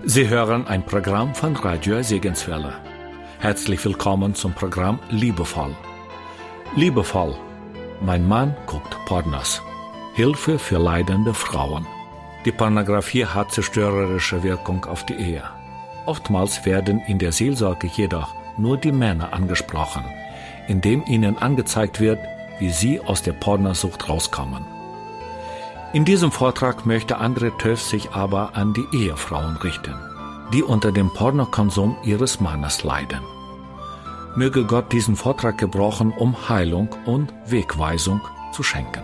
Sie hören ein Programm von Radio Segenswelle. Herzlich willkommen zum Programm Liebevoll. Liebevoll. Mein Mann guckt Pornos. Hilfe für leidende Frauen. Die Pornografie hat zerstörerische Wirkung auf die Ehe. Oftmals werden in der Seelsorge jedoch nur die Männer angesprochen, indem ihnen angezeigt wird, wie sie aus der Pornosucht rauskommen. In diesem Vortrag möchte André Töff sich aber an die Ehefrauen richten, die unter dem Pornokonsum ihres Mannes leiden. Möge Gott diesen Vortrag gebrauchen, um Heilung und Wegweisung zu schenken.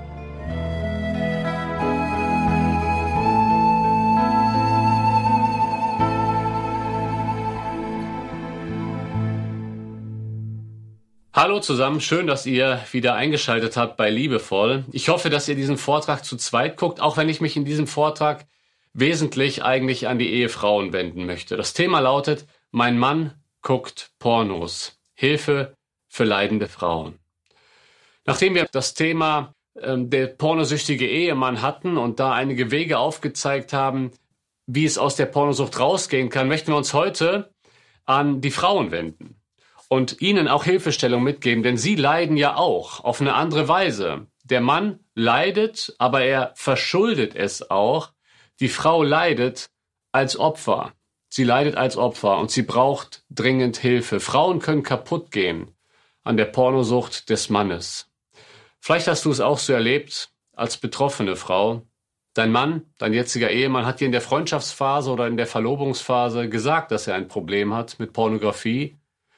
Hallo zusammen, schön, dass ihr wieder eingeschaltet habt bei Liebevoll. Ich hoffe, dass ihr diesen Vortrag zu zweit guckt, auch wenn ich mich in diesem Vortrag wesentlich eigentlich an die Ehefrauen wenden möchte. Das Thema lautet, mein Mann guckt Pornos. Hilfe für leidende Frauen. Nachdem wir das Thema der pornosüchtige Ehemann hatten und da einige Wege aufgezeigt haben, wie es aus der Pornosucht rausgehen kann, möchten wir uns heute an die Frauen wenden. Und ihnen auch Hilfestellung mitgeben, denn sie leiden ja auch auf eine andere Weise. Der Mann leidet, aber er verschuldet es auch. Die Frau leidet als Opfer. Sie leidet als Opfer und sie braucht dringend Hilfe. Frauen können kaputt gehen an der Pornosucht des Mannes. Vielleicht hast du es auch so erlebt als betroffene Frau. Dein Mann, dein jetziger Ehemann hat dir in der Freundschaftsphase oder in der Verlobungsphase gesagt, dass er ein Problem hat mit Pornografie.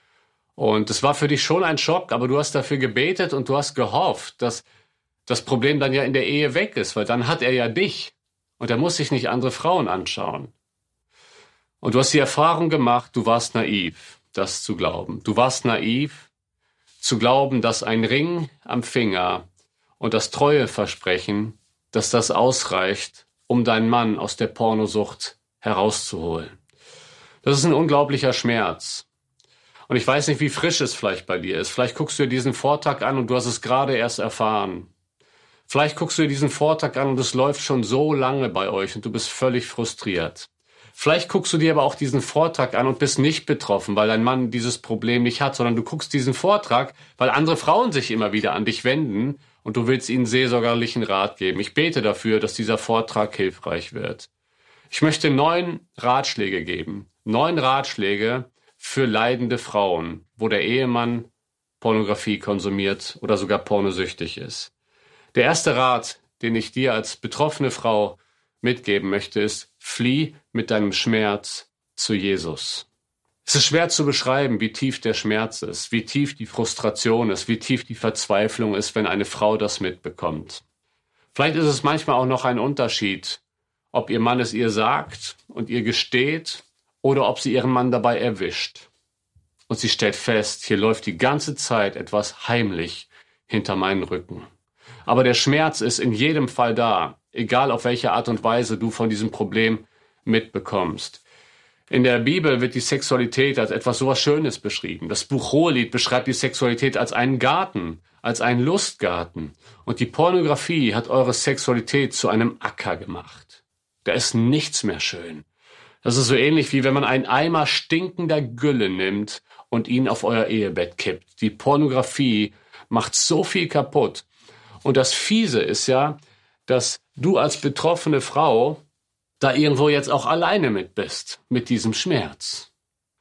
Und es war für dich schon ein Schock, aber du hast dafür gebetet und du hast gehofft, dass das Problem dann ja in der Ehe weg ist, weil dann hat er ja dich und er muss sich nicht andere Frauen anschauen. Und du hast die Erfahrung gemacht, du warst naiv, das zu glauben. Du warst naiv, zu glauben, dass ein Ring am Finger und das Treueversprechen, dass das ausreicht, um deinen Mann aus der Pornosucht herauszuholen. Das ist ein unglaublicher Schmerz. Und ich weiß nicht, wie frisch es vielleicht bei dir ist. Vielleicht guckst du dir diesen Vortrag an und du hast es gerade erst erfahren. Vielleicht guckst du dir diesen Vortrag an und es läuft schon so lange bei euch und du bist völlig frustriert. Vielleicht guckst du dir aber auch diesen Vortrag an und bist nicht betroffen, weil dein Mann dieses Problem nicht hat, sondern du guckst diesen Vortrag, weil andere Frauen sich immer wieder an dich wenden und du willst ihnen seelsorgerlichen Rat geben. Ich bete dafür, dass dieser Vortrag hilfreich wird. Ich möchte 9 Ratschläge geben. 9 Ratschläge für leidende Frauen, wo der Ehemann Pornografie konsumiert oder sogar pornosüchtig ist. Der erste Rat, den ich dir als betroffene Frau mitgeben möchte, ist, flieh mit deinem Schmerz zu Jesus. Es ist schwer zu beschreiben, wie tief der Schmerz ist, wie tief die Frustration ist, wie tief die Verzweiflung ist, wenn eine Frau das mitbekommt. Vielleicht ist es manchmal auch noch ein Unterschied, ob ihr Mann es ihr sagt und ihr gesteht, oder ob sie ihren Mann dabei erwischt. Und sie stellt fest, hier läuft die ganze Zeit etwas heimlich hinter meinen Rücken. Aber der Schmerz ist in jedem Fall da, egal auf welche Art und Weise du von diesem Problem mitbekommst. In der Bibel wird die Sexualität als etwas so was Schönes beschrieben. Das Buch Hohelied beschreibt die Sexualität als einen Garten, als einen Lustgarten. Und die Pornografie hat eure Sexualität zu einem Acker gemacht. Da ist nichts mehr schön. Das ist so ähnlich, wie wenn man einen Eimer stinkender Gülle nimmt und ihn auf euer Ehebett kippt. Die Pornografie macht so viel kaputt. Und das Fiese ist ja, dass du als betroffene Frau da irgendwo jetzt auch alleine mit bist, mit diesem Schmerz.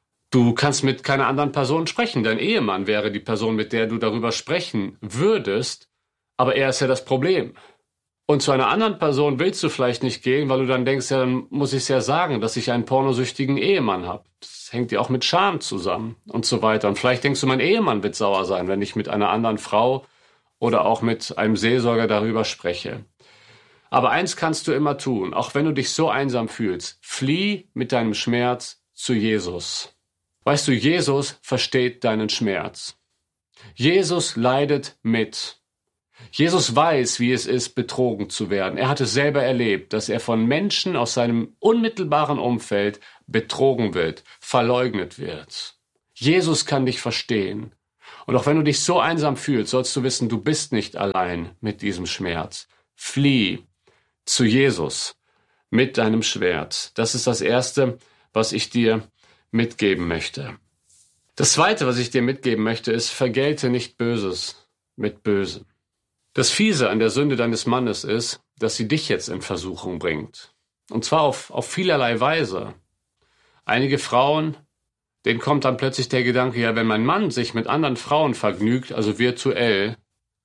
Du kannst mit keiner anderen Person sprechen. Dein Ehemann wäre die Person, mit der du darüber sprechen würdest, aber er ist ja das Problem. Und zu einer anderen Person willst du vielleicht nicht gehen, weil du dann denkst, ja, dann muss ich es ja sagen, dass ich einen pornosüchtigen Ehemann habe. Das hängt ja auch mit Scham zusammen und so weiter. Und vielleicht denkst du, mein Ehemann wird sauer sein, wenn ich mit einer anderen Frau oder auch mit einem Seelsorger darüber spreche. Aber eins kannst du immer tun, auch wenn du dich so einsam fühlst. Flieh mit deinem Schmerz zu Jesus. Weißt du, Jesus versteht deinen Schmerz. Jesus leidet mit. Jesus weiß, wie es ist, betrogen zu werden. Er hat es selber erlebt, dass er von Menschen aus seinem unmittelbaren Umfeld betrogen wird, verleugnet wird. Jesus kann dich verstehen. Und auch wenn du dich so einsam fühlst, sollst du wissen, du bist nicht allein mit diesem Schmerz. Flieh zu Jesus. mit deinem Schwert. Das ist das Erste, was ich dir mitgeben möchte. Das Zweite, was ich dir mitgeben möchte, ist, vergelte nicht Böses mit Bösem. Das Fiese an der Sünde deines Mannes ist, dass sie dich jetzt in Versuchung bringt. Und zwar auf vielerlei Weise. Einige Frauen, denen kommt dann plötzlich der Gedanke, ja, wenn mein Mann sich mit anderen Frauen vergnügt, also virtuell,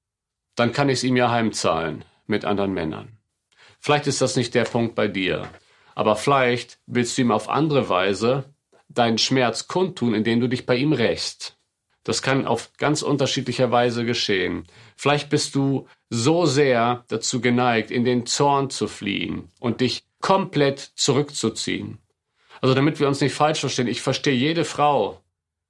dann kann ich es ihm ja heimzahlen mit anderen Männern. Vielleicht ist das nicht der Punkt bei dir, aber vielleicht willst du ihm auf andere Weise deinen Schmerz kundtun, indem du dich bei ihm rächst. Das kann auf ganz unterschiedlicher Weise geschehen. Vielleicht bist du so sehr dazu geneigt, in den Zorn zu fliehen und dich komplett zurückzuziehen. Also damit wir uns nicht falsch verstehen, ich verstehe jede Frau,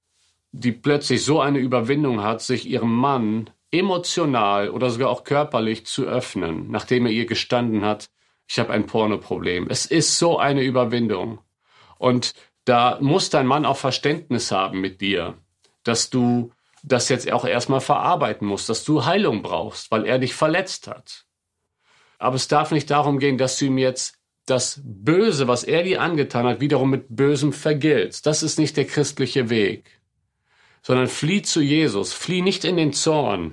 die plötzlich so eine Überwindung hat, sich ihrem Mann emotional oder sogar auch körperlich zu öffnen, nachdem er ihr gestanden hat, ich habe ein Pornoproblem. Es ist so eine Überwindung. Und da muss dein Mann auch Verständnis haben mit dir, dass du das jetzt auch erstmal verarbeiten musst, dass du Heilung brauchst, weil er dich verletzt hat. Aber es darf nicht darum gehen, dass du ihm jetzt das Böse, was er dir angetan hat, wiederum mit Bösem vergiltst. Das ist nicht der christliche Weg. Sondern flieh zu Jesus, flieh nicht in den Zorn.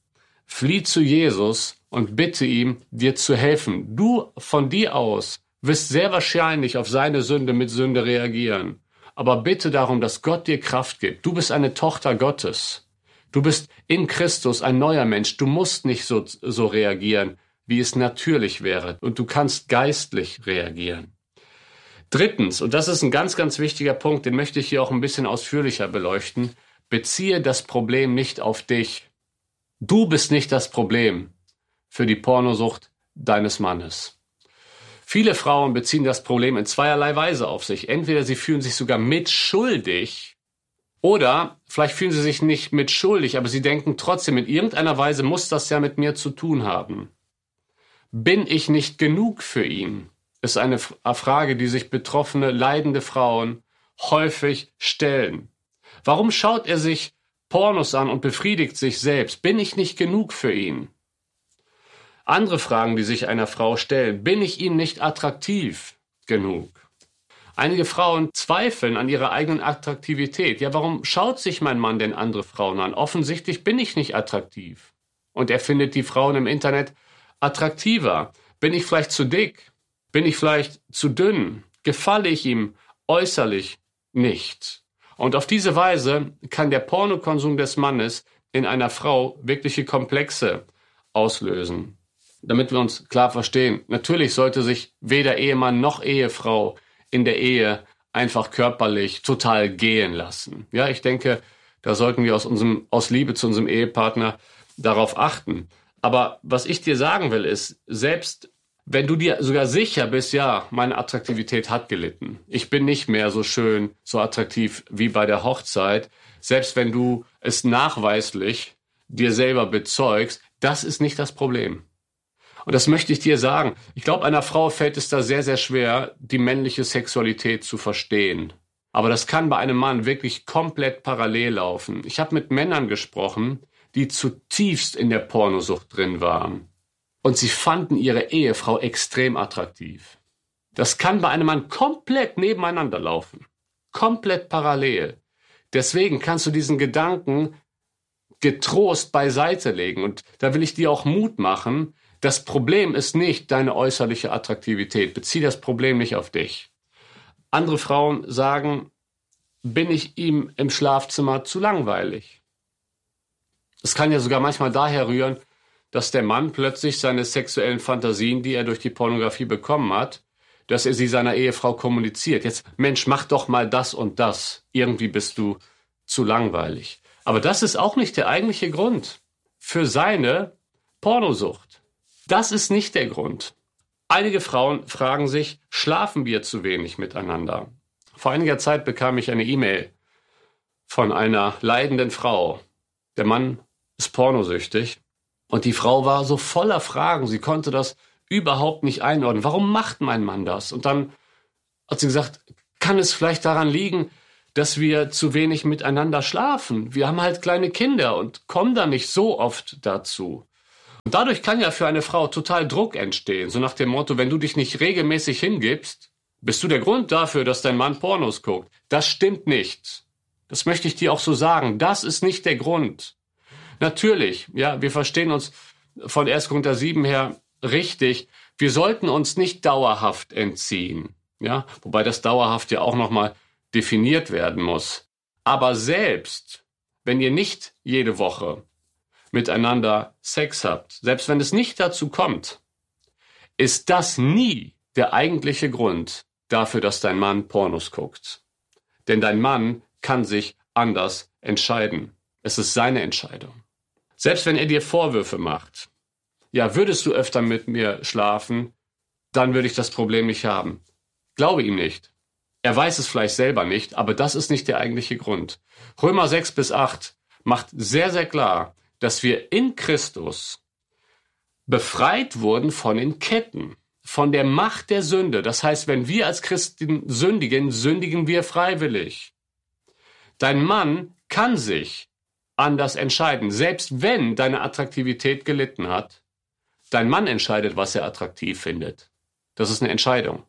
Flieh zu Jesus und bitte ihm, dir zu helfen. Du von dir aus wirst sehr wahrscheinlich auf seine Sünde mit Sünde reagieren. Aber bitte darum, dass Gott dir Kraft gibt. Du bist eine Tochter Gottes. Du bist in Christus ein neuer Mensch. Du musst nicht so reagieren, wie es natürlich wäre. Und du kannst geistlich reagieren. Drittens, und das ist ein ganz, ganz wichtiger Punkt, den möchte ich hier auch ein bisschen ausführlicher beleuchten, beziehe das Problem nicht auf dich. Du bist nicht das Problem für die Pornosucht deines Mannes. Viele Frauen beziehen das Problem in zweierlei Weise auf sich. Entweder sie fühlen sich sogar mitschuldig oder vielleicht fühlen sie sich nicht mitschuldig, aber sie denken trotzdem, in irgendeiner Weise muss das ja mit mir zu tun haben. Bin ich nicht genug für ihn? Ist eine Frage, die sich betroffene, leidende Frauen häufig stellen. Warum schaut er sich Pornos an und befriedigt sich selbst? Bin ich nicht genug für ihn? Andere Fragen, die sich einer Frau stellen. Bin ich ihm nicht attraktiv genug? Einige Frauen zweifeln an ihrer eigenen Attraktivität. Ja, warum schaut sich mein Mann denn andere Frauen an? Offensichtlich bin ich nicht attraktiv. Und er findet die Frauen im Internet attraktiver. Bin ich vielleicht zu dick? Bin ich vielleicht zu dünn? Gefalle ich ihm äußerlich nicht? Und auf diese Weise kann der Pornokonsum des Mannes in einer Frau wirkliche Komplexe auslösen. Damit wir uns klar verstehen, natürlich sollte sich weder Ehemann noch Ehefrau in der Ehe einfach körperlich total gehen lassen. Ja, ich denke, da sollten wir aus Liebe zu unserem Ehepartner darauf achten. Aber was ich dir sagen will, ist, selbst wenn du dir sogar sicher bist, ja, meine Attraktivität hat gelitten. Ich bin nicht mehr so schön, so attraktiv wie bei der Hochzeit. Selbst wenn du es nachweislich dir selber bezeugst, das ist nicht das Problem. Und das möchte ich dir sagen. Ich glaube, einer Frau fällt es da sehr, sehr schwer, die männliche Sexualität zu verstehen. Aber das kann bei einem Mann wirklich komplett parallel laufen. Ich habe mit Männern gesprochen, die zutiefst in der Pornosucht drin waren. Und sie fanden ihre Ehefrau extrem attraktiv. Das kann bei einem Mann komplett nebeneinander laufen. Komplett parallel. Deswegen kannst du diesen Gedanken getrost beiseite legen. Und da will ich dir auch Mut machen. Das Problem ist nicht deine äußerliche Attraktivität. Bezieh das Problem nicht auf dich. Andere Frauen sagen, bin ich ihm im Schlafzimmer zu langweilig? Es kann ja sogar manchmal daher rühren, dass der Mann plötzlich seine sexuellen Fantasien, die er durch die Pornografie bekommen hat, dass er sie seiner Ehefrau kommuniziert. Jetzt, Mensch, mach doch mal das und das. Irgendwie bist du zu langweilig. Aber das ist auch nicht der eigentliche Grund für seine Pornosucht. Das ist nicht der Grund. Einige Frauen fragen sich, schlafen wir zu wenig miteinander? Vor einiger Zeit bekam ich eine E-Mail von einer leidenden Frau. Der Mann ist pornosüchtig und die Frau war so voller Fragen. Sie konnte das überhaupt nicht einordnen. Warum macht mein Mann das? Und dann hat sie gesagt, kann es vielleicht daran liegen, dass wir zu wenig miteinander schlafen? Wir haben halt kleine Kinder und kommen da nicht so oft dazu. Und dadurch kann ja für eine Frau total Druck entstehen, so nach dem Motto, wenn du dich nicht regelmäßig hingibst, bist du der Grund dafür, dass dein Mann Pornos guckt. Das stimmt nicht. Das möchte ich dir auch so sagen. Das ist nicht der Grund. Natürlich, ja, wir verstehen uns von 1. Korinther 7 her richtig. Wir sollten uns nicht dauerhaft entziehen. Ja, wobei das dauerhaft ja auch nochmal definiert werden muss. Aber selbst, wenn ihr nicht jede Woche miteinander Sex habt, selbst wenn es nicht dazu kommt, ist das nie der eigentliche Grund dafür, dass dein Mann Pornos guckt. Denn dein Mann kann sich anders entscheiden. Es ist seine Entscheidung. Selbst wenn er dir Vorwürfe macht, ja, würdest du öfter mit mir schlafen, dann würde ich das Problem nicht haben. Glaube ihm nicht. Er weiß es vielleicht selber nicht, aber das ist nicht der eigentliche Grund. Römer 6-8 macht sehr, sehr klar, dass wir in Christus befreit wurden von den Ketten, von der Macht der Sünde. Das heißt, wenn wir als Christen sündigen, sündigen wir freiwillig. Dein Mann kann sich anders entscheiden, selbst wenn deine Attraktivität gelitten hat. Dein Mann entscheidet, was er attraktiv findet. Das ist eine Entscheidung.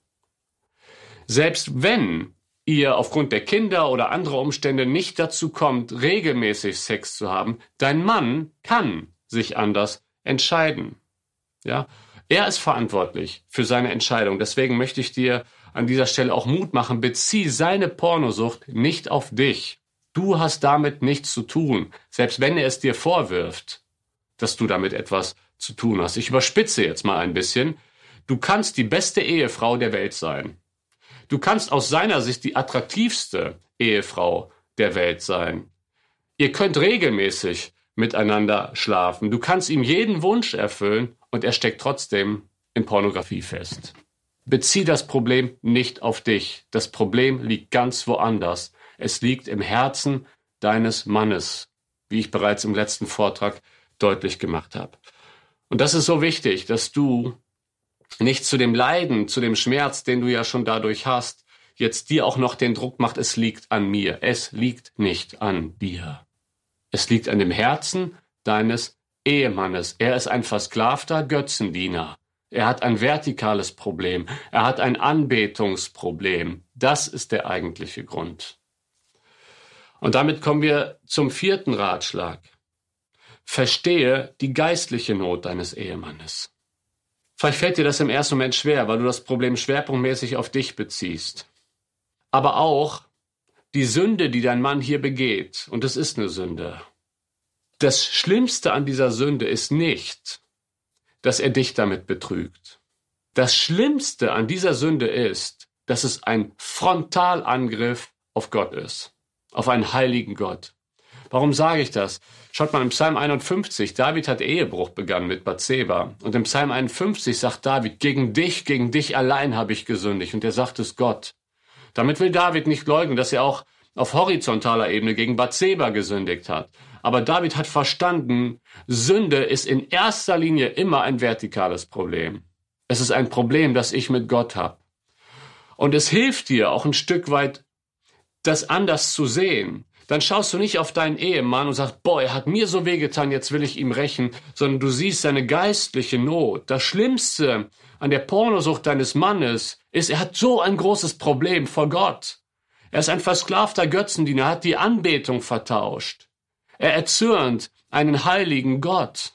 Selbst wenn ihr aufgrund der Kinder oder anderer Umstände nicht dazu kommt, regelmäßig Sex zu haben, dein Mann kann sich anders entscheiden. Ja? Er ist verantwortlich für seine Entscheidung. Deswegen möchte ich dir an dieser Stelle auch Mut machen, bezieh seine Pornosucht nicht auf dich. Du hast damit nichts zu tun, selbst wenn er es dir vorwirft, dass du damit etwas zu tun hast. Ich überspitze jetzt mal ein bisschen. Du kannst die beste Ehefrau der Welt sein. Du kannst aus seiner Sicht die attraktivste Ehefrau der Welt sein. Ihr könnt regelmäßig miteinander schlafen. Du kannst ihm jeden Wunsch erfüllen und er steckt trotzdem in Pornografie fest. Bezieh das Problem nicht auf dich. Das Problem liegt ganz woanders. Es liegt im Herzen deines Mannes, wie ich bereits im letzten Vortrag deutlich gemacht habe. Und das ist so wichtig, dass du nicht zu dem Leiden, zu dem Schmerz, den du ja schon dadurch hast, jetzt dir auch noch den Druck macht, es liegt an mir. Es liegt nicht an dir. Es liegt an dem Herzen deines Ehemannes. Er ist ein versklavter Götzendiener. Er hat ein vertikales Problem. Er hat ein Anbetungsproblem. Das ist der eigentliche Grund. Und damit kommen wir zum 4. Ratschlag. Verstehe die geistliche Not deines Ehemannes. Vielleicht fällt dir das im ersten Moment schwer, weil du das Problem schwerpunktmäßig auf dich beziehst. Aber auch die Sünde, die dein Mann hier begeht, und es ist eine Sünde. Das Schlimmste an dieser Sünde ist nicht, dass er dich damit betrügt. Das Schlimmste an dieser Sünde ist, dass es ein Frontalangriff auf Gott ist, auf einen heiligen Gott. Warum sage ich das? Schaut mal im Psalm 51, David hat Ehebruch begangen mit Bathseba. Und im Psalm 51 sagt David, gegen dich allein habe ich gesündigt. Und er sagt es Gott. Damit will David nicht leugnen, dass er auch auf horizontaler Ebene gegen Bathseba gesündigt hat. Aber David hat verstanden, Sünde ist in erster Linie immer ein vertikales Problem. Es ist ein Problem, das ich mit Gott habe. Und es hilft dir auch ein Stück weit, das anders zu sehen. Dann schaust du nicht auf deinen Ehemann und sagst, boah, er hat mir so wehgetan, jetzt will ich ihm rächen, sondern du siehst seine geistliche Not. Das Schlimmste an der Pornosucht deines Mannes ist, er hat so ein großes Problem vor Gott. Er ist ein versklavter Götzendiener, hat die Anbetung vertauscht. Er erzürnt einen heiligen Gott.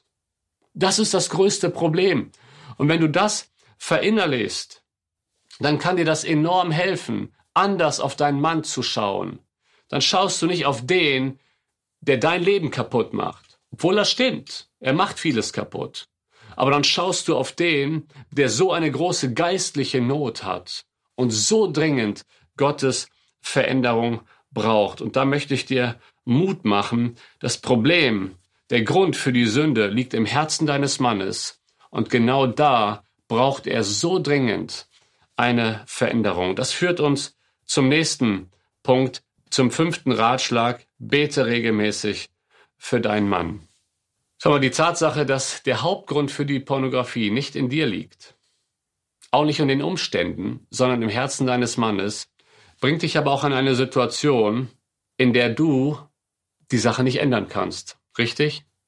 Das ist das größte Problem. Und wenn du das verinnerlichst, dann kann dir das enorm helfen, anders auf deinen Mann zu schauen. Dann schaust du nicht auf den, der dein Leben kaputt macht. Obwohl das stimmt. Er macht vieles kaputt. Aber dann schaust du auf den, der so eine große geistliche Not hat und so dringend Gottes Veränderung braucht. Und da möchte ich dir Mut machen. Das Problem, der Grund für die Sünde liegt im Herzen deines Mannes. Und genau da braucht er so dringend eine Veränderung. Das führt uns zum nächsten Punkt, zum 5. Ratschlag, bete regelmäßig für deinen Mann. Schau mal, die Tatsache, dass der Hauptgrund für die Pornografie nicht in dir liegt, auch nicht in den Umständen, sondern im Herzen deines Mannes, bringt dich aber auch an eine Situation, in der du die Sache nicht ändern kannst. Richtig?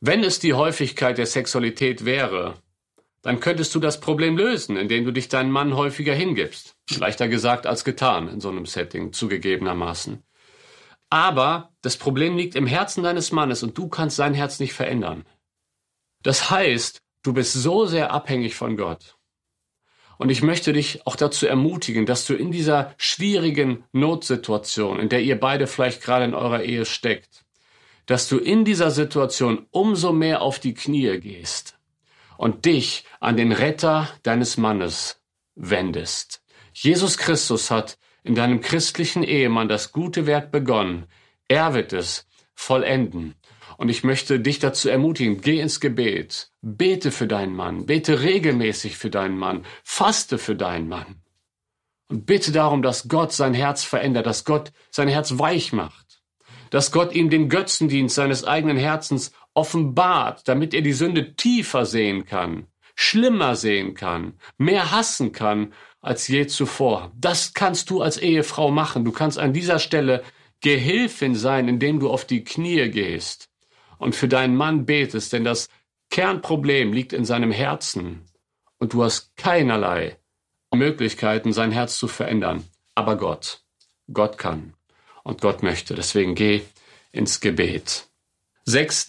Wenn es die Häufigkeit der Sexualität wäre, dann könntest du das Problem lösen, indem du dich deinem Mann häufiger hingibst. Leichter gesagt als getan in so einem Setting, zugegebenermaßen. Aber das Problem liegt im Herzen deines Mannes und du kannst sein Herz nicht verändern. Das heißt, du bist so sehr abhängig von Gott. Und ich möchte dich auch dazu ermutigen, dass du in dieser schwierigen Notsituation, in der ihr beide vielleicht gerade in eurer Ehe steckt, dass du in dieser Situation umso mehr auf die Knie gehst und dich an den Retter deines Mannes wendest. Jesus Christus hat in deinem christlichen Ehemann das gute Werk begonnen. Er wird es vollenden. Und ich möchte dich dazu ermutigen, geh ins Gebet, bete für deinen Mann, bete regelmäßig für deinen Mann, faste für deinen Mann. Und bitte darum, dass Gott sein Herz verändert, dass Gott sein Herz weich macht, dass Gott ihm den Götzendienst seines eigenen Herzens offenbart, damit er die Sünde tiefer sehen kann, schlimmer sehen kann, mehr hassen kann als je zuvor. Das kannst du als Ehefrau machen. Du kannst an dieser Stelle Gehilfin sein, indem du auf die Knie gehst und für deinen Mann betest, denn das Kernproblem liegt in seinem Herzen und du hast keinerlei Möglichkeiten, sein Herz zu verändern. Aber Gott kann und Gott möchte. Deswegen geh ins Gebet. 6.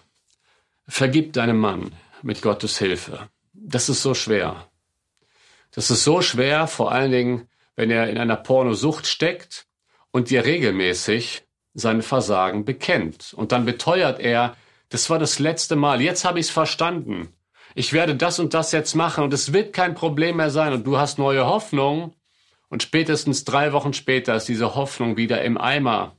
Vergib deinem Mann mit Gottes Hilfe. Das ist so schwer. Das ist so schwer, vor allen Dingen, wenn er in einer Pornosucht steckt und dir regelmäßig sein Versagen bekennt. Und dann beteuert er, das war das letzte Mal, jetzt habe ich es verstanden. Ich werde das und das jetzt machen und es wird kein Problem mehr sein. Und du hast neue Hoffnung und spätestens 3 Wochen später ist diese Hoffnung wieder im Eimer.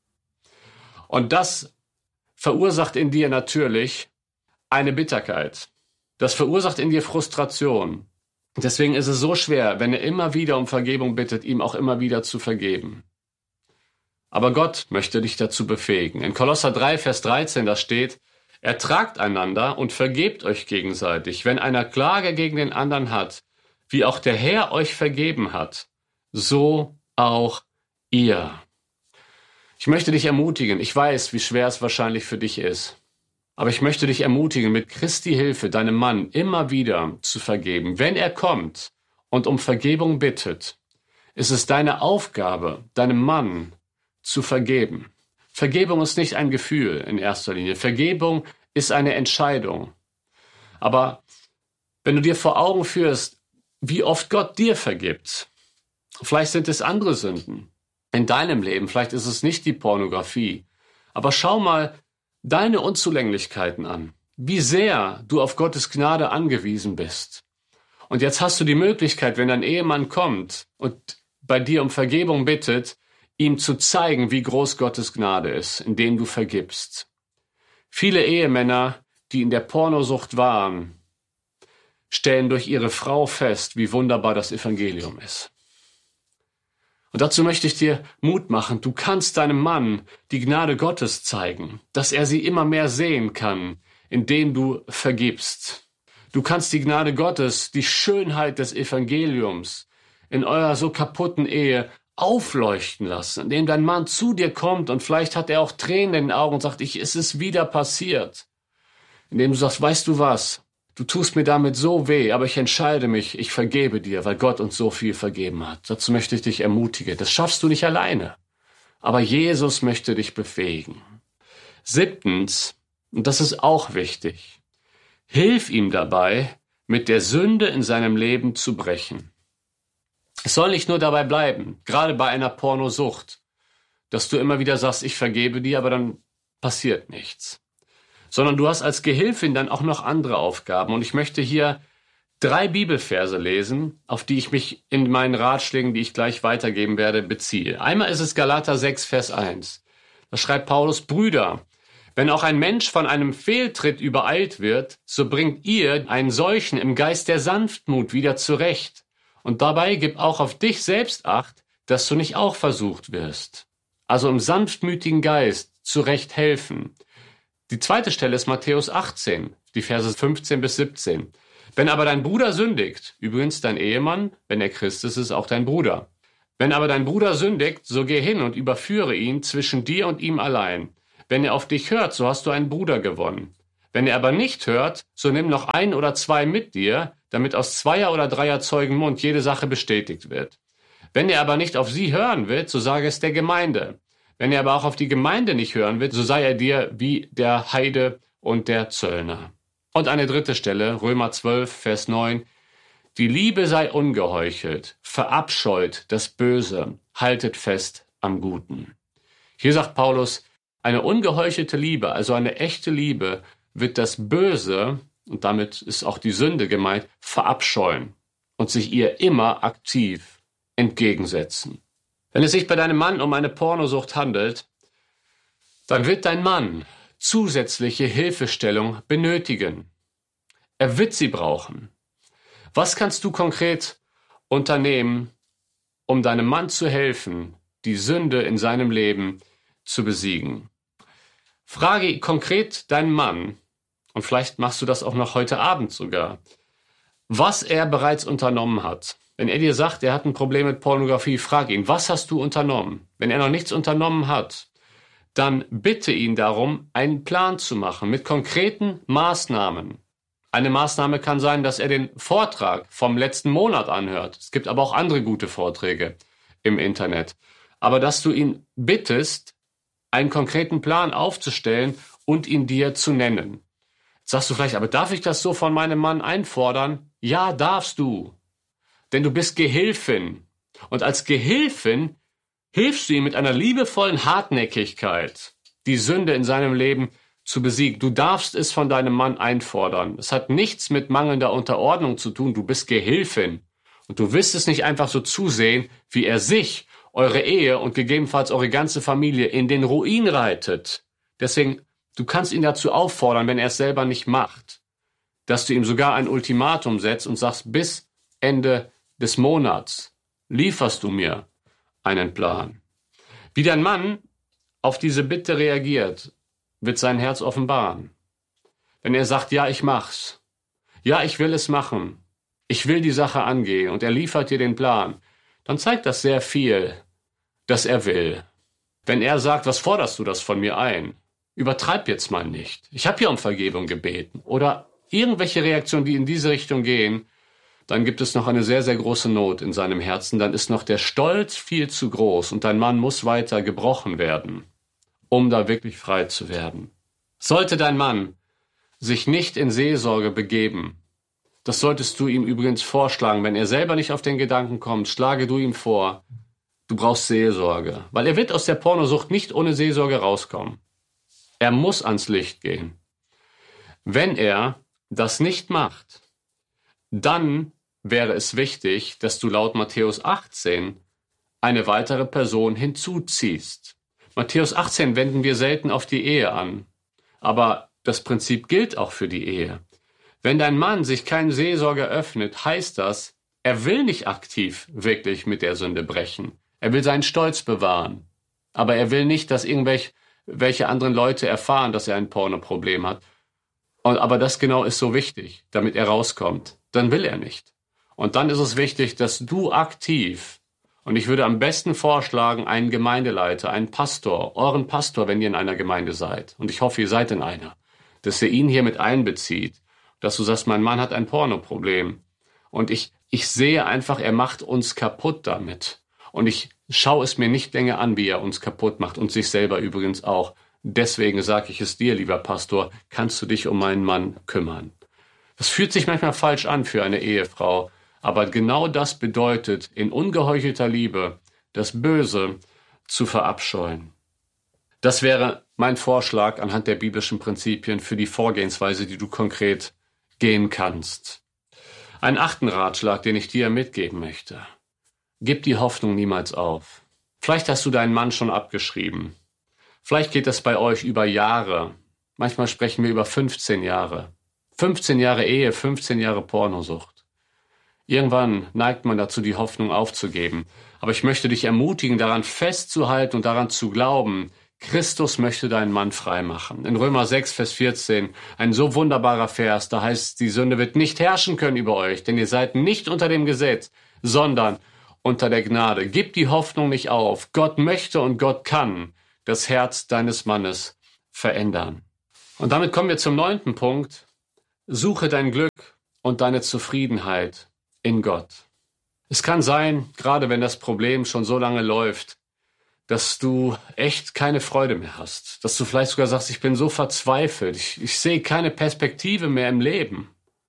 Und das verursacht in dir natürlich eine Bitterkeit. Das verursacht in dir Frustration. Deswegen ist es so schwer, wenn er immer wieder um Vergebung bittet, ihm auch immer wieder zu vergeben. Aber Gott möchte dich dazu befähigen. In Kolosser 3, Vers 13, da steht, ertragt einander und vergebt euch gegenseitig, wenn einer Klage gegen den anderen hat, wie auch der Herr euch vergeben hat, so auch ihr. Ich möchte dich ermutigen, ich weiß, wie schwer es wahrscheinlich für dich ist, aber ich möchte dich ermutigen, mit Christi Hilfe deinem Mann immer wieder zu vergeben. Wenn er kommt und um Vergebung bittet, ist es deine Aufgabe, deinem Mann zu vergeben. Vergebung ist nicht ein Gefühl in erster Linie. Vergebung ist eine Entscheidung. Aber wenn du dir vor Augen führst, wie oft Gott dir vergibt, vielleicht sind es andere Sünden in deinem Leben, vielleicht ist es nicht die Pornografie, aber schau mal deine Unzulänglichkeiten an, wie sehr du auf Gottes Gnade angewiesen bist. Und jetzt hast du die Möglichkeit, wenn dein Ehemann kommt und bei dir um Vergebung bittet, ihm zu zeigen, wie groß Gottes Gnade ist, indem du vergibst. Viele Ehemänner, die in der Pornosucht waren, stellen durch ihre Frau fest, wie wunderbar das Evangelium ist. Und dazu möchte ich dir Mut machen. Du kannst deinem Mann die Gnade Gottes zeigen, dass er sie immer mehr sehen kann, indem du vergibst. Du kannst die Gnade Gottes, die Schönheit des Evangeliums in eurer so kaputten Ehe aufleuchten lassen, indem dein Mann zu dir kommt und vielleicht hat er auch Tränen in den Augen und sagt, es ist wieder passiert. Indem du sagst, weißt du was, du tust mir damit so weh, aber ich entscheide mich, ich vergebe dir, weil Gott uns so viel vergeben hat. Dazu möchte ich dich ermutigen. Das schaffst du nicht alleine, aber Jesus möchte dich befähigen. 7, und das ist auch wichtig, hilf ihm dabei, mit der Sünde in seinem Leben zu brechen. Es soll nicht nur dabei bleiben, gerade bei einer Pornosucht, dass du immer wieder sagst, ich vergebe dir, aber dann passiert nichts. Sondern du hast als Gehilfin dann auch noch andere Aufgaben. Und ich möchte hier 3 Bibelverse lesen, auf die ich mich in meinen Ratschlägen, die ich gleich weitergeben werde, beziehe. Einmal ist es Galater 6, Vers 1. Da schreibt Paulus, Brüder, wenn auch ein Mensch von einem Fehltritt übereilt wird, so bringt ihr einen solchen im Geist der Sanftmut wieder zurecht. Und dabei gib auch auf dich selbst Acht, dass du nicht auch versucht wirst. Also im sanftmütigen Geist zurecht helfen. Die zweite Stelle ist Matthäus 18, die Verse 15 bis 17. Wenn aber dein Bruder sündigt, übrigens dein Ehemann, wenn er Christ ist, ist auch dein Bruder. Wenn aber dein Bruder sündigt, so geh hin und überführe ihn zwischen dir und ihm allein. Wenn er auf dich hört, so hast du einen Bruder gewonnen. Wenn er aber nicht hört, so nimm noch 1 oder 2 mit dir, damit aus 2er oder 3er Zeugen Mund jede Sache bestätigt wird. Wenn er aber nicht auf sie hören wird, so sage es der Gemeinde. Wenn er aber auch auf die Gemeinde nicht hören wird, so sei er dir wie der Heide und der Zöllner. Und eine dritte Stelle, Römer 12, Vers 9. Die Liebe sei ungeheuchelt, verabscheut das Böse, haltet fest am Guten. Hier sagt Paulus, eine ungeheuchelte Liebe, also eine echte Liebe, wird das Böse, und damit ist auch die Sünde gemeint, verabscheuen und sich ihr immer aktiv entgegensetzen. Wenn es sich bei deinem Mann um eine Pornosucht handelt, dann wird dein Mann zusätzliche Hilfestellung benötigen. Er wird sie brauchen. Was kannst du konkret unternehmen, um deinem Mann zu helfen, die Sünde in seinem Leben zu besiegen? Frage konkret deinen Mann, und vielleicht machst du das auch noch heute Abend sogar, was er bereits unternommen hat. Wenn er dir sagt, er hat ein Problem mit Pornografie, frag ihn, was hast du unternommen? Wenn er noch nichts unternommen hat, dann bitte ihn darum, einen Plan zu machen mit konkreten Maßnahmen. Eine Maßnahme kann sein, dass er den Vortrag vom letzten Monat anhört. Es gibt aber auch andere gute Vorträge im Internet. Aber dass du ihn bittest, einen konkreten Plan aufzustellen und ihn dir zu nennen. Jetzt sagst du vielleicht, aber darf ich das so von meinem Mann einfordern? Ja, darfst du. Denn du bist Gehilfin. Und als Gehilfin hilfst du ihm mit einer liebevollen Hartnäckigkeit, die Sünde in seinem Leben zu besiegen. Du darfst es von deinem Mann einfordern. Es hat nichts mit mangelnder Unterordnung zu tun. Du bist Gehilfin. Und du wirst es nicht einfach so zusehen, wie er sich, eure Ehe und gegebenenfalls eure ganze Familie in den Ruin reitet. Deswegen, du kannst ihn dazu auffordern, wenn er es selber nicht macht, dass du ihm sogar ein Ultimatum setzt und sagst, bis Ende des Monats lieferst du mir einen Plan. Wie dein Mann auf diese Bitte reagiert, wird sein Herz offenbaren. Wenn er sagt, ja, ich mach's. Ja, ich will es machen. Ich will die Sache angehen und er liefert dir den Plan, dann zeigt das sehr viel, dass er will. Wenn er sagt, was forderst du das von mir ein? Übertreib jetzt mal nicht. Ich habe hier um Vergebung gebeten. Oder irgendwelche Reaktionen, die in diese Richtung gehen, dann gibt es noch eine sehr, sehr große Not in seinem Herzen. Dann ist noch der Stolz viel zu groß und dein Mann muss weiter gebrochen werden, um da wirklich frei zu werden. Sollte dein Mann sich nicht in Seelsorge begeben, das solltest du ihm übrigens vorschlagen. Wenn er selber nicht auf den Gedanken kommt, schlage du ihm vor, du brauchst Seelsorge. Weil er wird aus der Pornosucht nicht ohne Seelsorge rauskommen. Er muss ans Licht gehen. Wenn er das nicht macht, dann wäre es wichtig, dass du laut Matthäus 18 eine weitere Person hinzuziehst. Matthäus 18 wenden wir selten auf die Ehe an, aber das Prinzip gilt auch für die Ehe. Wenn dein Mann sich keinen Seelsorger öffnet, heißt das, er will nicht aktiv wirklich mit der Sünde brechen. Er will seinen Stolz bewahren, aber er will nicht, dass welche anderen Leute erfahren, dass er ein Pornoproblem hat. Aber das genau ist so wichtig, damit er rauskommt. Dann will er nicht. Und dann ist es wichtig, dass du aktiv, und ich würde am besten vorschlagen, einen Gemeindeleiter, einen Pastor, euren Pastor, wenn ihr in einer Gemeinde seid, und ich hoffe, ihr seid in einer, dass ihr ihn hier mit einbezieht, dass du sagst, mein Mann hat ein Pornoproblem. Und ich sehe einfach, er macht uns kaputt damit. Und ich schaue es mir nicht länger an, wie er uns kaputt macht und sich selber übrigens auch. Deswegen sage ich es dir, lieber Pastor, kannst du dich um meinen Mann kümmern. Das fühlt sich manchmal falsch an für eine Ehefrau, aber genau das bedeutet, in ungeheuchelter Liebe das Böse zu verabscheuen. Das wäre mein Vorschlag anhand der biblischen Prinzipien für die Vorgehensweise, die du konkret gehen kannst. Einen 8. Ratschlag, den ich dir mitgeben möchte. Gib die Hoffnung niemals auf. Vielleicht hast du deinen Mann schon abgeschrieben. Vielleicht geht das bei euch über Jahre. Manchmal sprechen wir über 15 Jahre. 15 Jahre Ehe, 15 Jahre Pornosucht. Irgendwann neigt man dazu, die Hoffnung aufzugeben. Aber ich möchte dich ermutigen, daran festzuhalten und daran zu glauben, Christus möchte deinen Mann frei machen. In Römer 6, Vers 14, ein so wunderbarer Vers, da heißt, die Sünde wird nicht herrschen können über euch, denn ihr seid nicht unter dem Gesetz, sondern unter der Gnade. Gib die Hoffnung nicht auf. Gott möchte und Gott kann das Herz deines Mannes verändern. Und damit kommen wir zum 9. Punkt. Suche dein Glück und deine Zufriedenheit in Gott. Es kann sein, gerade wenn das Problem schon so lange läuft, dass du echt keine Freude mehr hast. Dass du vielleicht sogar sagst, ich bin so verzweifelt, ich sehe keine Perspektive mehr im Leben.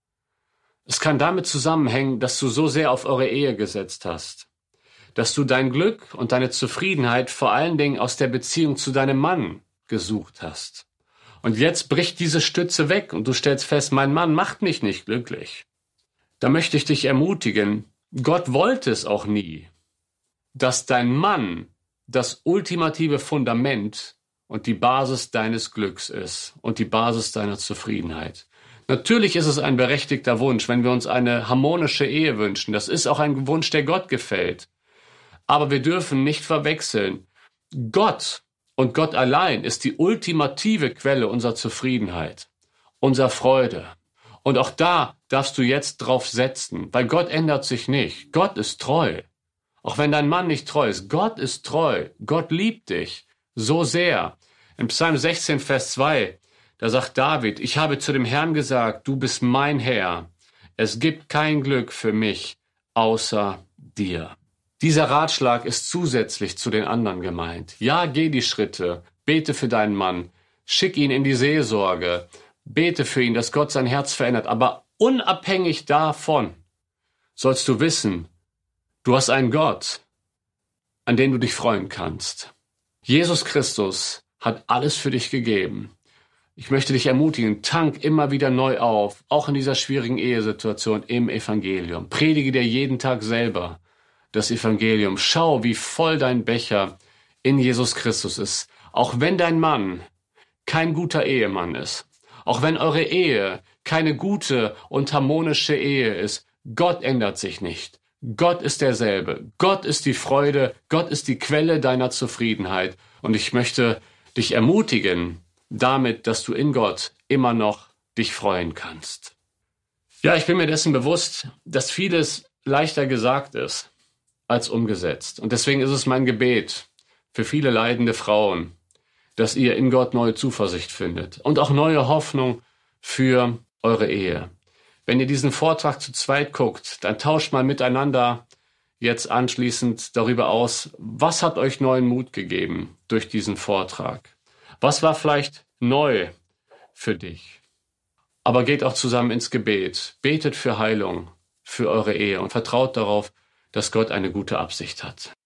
Es kann damit zusammenhängen, dass du so sehr auf eure Ehe gesetzt hast. Dass du dein Glück und deine Zufriedenheit vor allen Dingen aus der Beziehung zu deinem Mann gesucht hast. Und jetzt bricht diese Stütze weg und du stellst fest, mein Mann macht mich nicht glücklich. Da möchte ich dich ermutigen, Gott wollte es auch nie, dass dein Mann das ultimative Fundament und die Basis deines Glücks ist und die Basis deiner Zufriedenheit. Natürlich ist es ein berechtigter Wunsch, wenn wir uns eine harmonische Ehe wünschen. Das ist auch ein Wunsch, der Gott gefällt. Aber wir dürfen nicht verwechseln. Gott und Gott allein ist die ultimative Quelle unserer Zufriedenheit, unserer Freude. Und auch da darfst du jetzt drauf setzen, weil Gott ändert sich nicht. Gott ist treu. Auch wenn dein Mann nicht treu ist, Gott ist treu. Gott liebt dich so sehr. In Psalm 16, Vers 2, da sagt David, ich habe zu dem Herrn gesagt, du bist mein Herr. Es gibt kein Glück für mich außer dir. Dieser Ratschlag ist zusätzlich zu den anderen gemeint. Ja, geh die Schritte, bete für deinen Mann, schick ihn in die Seelsorge, bete für ihn, dass Gott sein Herz verändert. Aber unabhängig davon sollst du wissen, du hast einen Gott, an den du dich freuen kannst. Jesus Christus hat alles für dich gegeben. Ich möchte dich ermutigen, tank immer wieder neu auf, auch in dieser schwierigen Ehesituation im Evangelium. Predige dir jeden Tag selber das Evangelium. Schau, wie voll dein Becher in Jesus Christus ist. Auch wenn dein Mann kein guter Ehemann ist, auch wenn eure Ehe keine gute und harmonische Ehe ist, Gott ändert sich nicht. Gott ist derselbe. Gott ist die Freude. Gott ist die Quelle deiner Zufriedenheit. Und ich möchte dich ermutigen, damit, dass du in Gott immer noch dich freuen kannst. Ja, ich bin mir dessen bewusst, dass vieles leichter gesagt ist als umgesetzt. Und deswegen ist es mein Gebet für viele leidende Frauen, dass ihr in Gott neue Zuversicht findet und auch neue Hoffnung für eure Ehe. Wenn ihr diesen Vortrag zu zweit guckt, dann tauscht mal miteinander jetzt anschließend darüber aus, was hat euch neuen Mut gegeben durch diesen Vortrag? Was war vielleicht neu für dich? Aber geht auch zusammen ins Gebet. Betet für Heilung, für eure Ehe und vertraut darauf, dass Gott eine gute Absicht hat.